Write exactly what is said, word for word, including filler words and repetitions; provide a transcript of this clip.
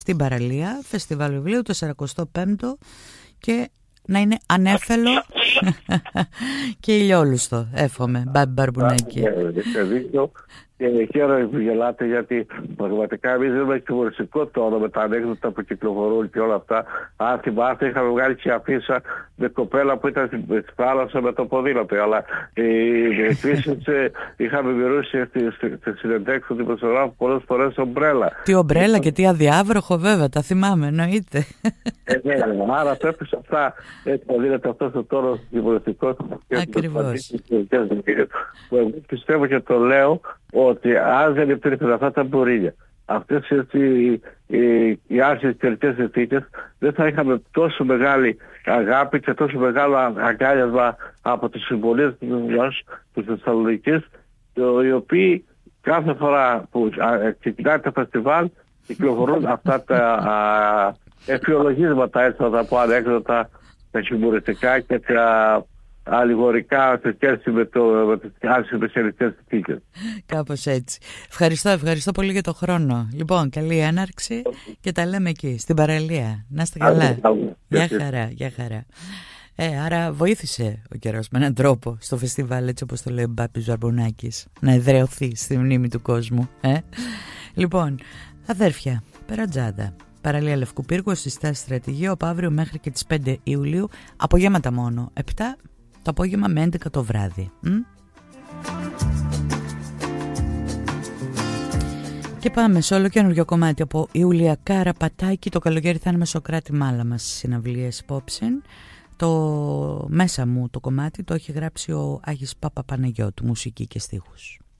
στην παραλία, φεστιβάλ βιβλίου, το σαρακοστό πέμπτο, και να είναι ανέφελο και ηλιόλουστο, εύχομαι, Μπάμπη Μπαρμπουνάκη. Και χαίρομαι που γελάτε, γιατί πραγματικά εμείς δεν έχουμε χιουμοριστικό τόνο με τα ανέκδοτα που κυκλοφορούν και όλα αυτά. Αν θυμάστε, είχαμε βγάλει και αφίσα με κοπέλα που ήταν στην θάλασσα με το ποδήλατο. Αλλά επίσης είχαμε μοιρούσει στη συνεντέξη του δημοσιογράφου πολλές φορές ομπρέλα. Τι ομπρέλα και τι αδιάβροχο, βέβαια, τα θυμάμαι, εννοείται. Ε, ναι, άρα πρέπει σε αυτά να δίνεται αυτό ο τόνο χιουμοριστικό. Ακριβώς. Πιστεύω και το λέω ότι αν δεν υπήρχαν αυτά τα μπουρίλια, αυτές οι, οι, οι άρχιες τελικές συνθήκες, δεν θα είχαμε τόσο μεγάλη αγάπη και τόσο μεγάλο αγκάλιασμα από τους συμπολίτες μας, τους Θεσσαλονικείς, οι οποίοι κάθε φορά που ξεκινάει το φεστιβάλ κυκλοφορούν αυτά τα εφιολογίσματα, έτσι θα τα πω ανέκδοτα, τα χιουμοριστικά και τα αλληγορικά σε σχέση με, το, με τις άλλες specialιστές συνθήκες. Κάπως έτσι. Ευχαριστώ, ευχαριστώ πολύ για το χρόνο. Λοιπόν, καλή έναρξη και τα λέμε εκεί, στην παραλία. Να είστε καλά. Γεια χαρά, γεια χαρά. Ε, άρα βοήθησε ο καιρός με έναν τρόπο στο φεστιβάλ, έτσι όπως το λέει ο Μπάμπης Μπαρμπουνάκης, να εδραιωθεί στη μνήμη του κόσμου. Ε? Λοιπόν, αδέρφια, Περατζάντα, παραλία Λευκού Πύργου, στη στάση Στρατηγείο, από αύριο μέχρι και τις πέντε Ιουλίου, απογεύματα μόνο, επτά το απόγευμα με έντεκα το βράδυ. Μ? Και πάμε σε όλο καινούριο κομμάτι από Ιούλια Καραπατάκη. Το καλοκαίρι θα είναι με Σωκράτη Μάλαμα στις συναυλίες υπόψεν. Το μέσα μου το κομμάτι το έχει γράψει ο Άγης Παπαπαναγιώτου, μουσική και στίχους.